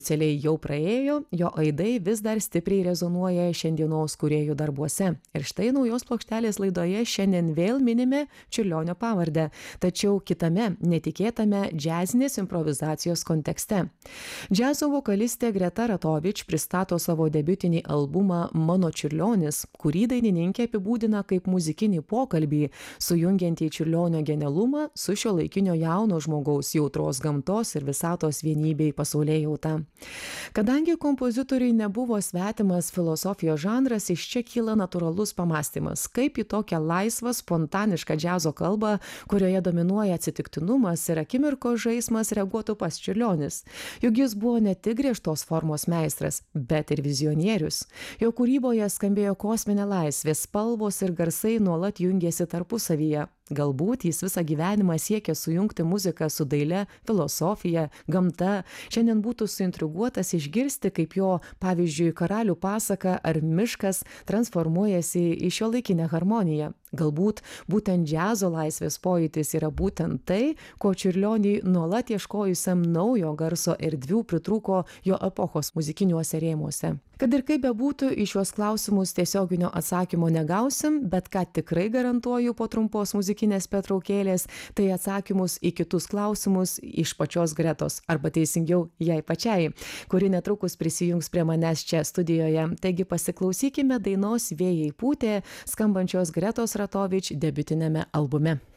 Celiai jau praėjo, jo aidai vis dar stipriai rezonuoja šiandienos kūrėjų darbuose. Ir štai naujos plokštelės laidoje šiandien vėl minime Čiurlionio pavardę, tačiau kitame, netikėtame džiazinės improvizacijos kontekste. Džiazo vokalistė Greta Ratovič pristato savo debiutinį albumą Mano Čiurlionis, kurį dainininkė apibūdina kaip muzikinį pokalbį, sujungiantį Čiurlionio genialumą su šiuolaikinio jauno žmogaus jautros gamtos ir visatos vienybei pasaulėjauta. Kadangi kompozitoriui nebuvo svetimas filosofijos žanras, iš čia kyla natūralus pamąstymas, kaip į tokią laisvą, spontanišką džiazo kalbą, kurioje dominuoja atsitiktinumas ir akimirkos žaismas, reaguotų pats Čiurlionis. Juk jis buvo ne tik griežtos formos meistras, bet ir vizionierius. Jo kūryboje skambėjo kosminė laisvė, spalvos ir garsai nuolat jungėsi tarpusavyje. Galbūt jis visą gyvenimą siekė sujungti muziką su daile, filosofija, gamta. Šiandien būtų suintriguotas išgirsti, kaip jo, pavyzdžiui, Karalių pasaka ar miškas transformuojasi į šiuolaikinę harmoniją. Galbūt būtent džiazo laisvės pojūtis yra būtent tai, ko Čiurlioniui nuolat ieškojusiam naujo garso erdvių pritrūko jo epochos muzikiniuose rėmuose. Kad ir kaip bebūtų, į šiuos klausimus tiesioginio atsakymo negausim, bet ką tikrai garantuoju po trumpos muzikinės pertraukėlės, tai atsakymus į kitus klausimus iš pačios Gretos, arba teisingiau jai pačiai, kuri netrukus prisijungs prie manęs čia studijoje. Taigi pasiklausykime dainos Vėjai pūtė, skambančios Gretos Ratovič debiutinėme albume.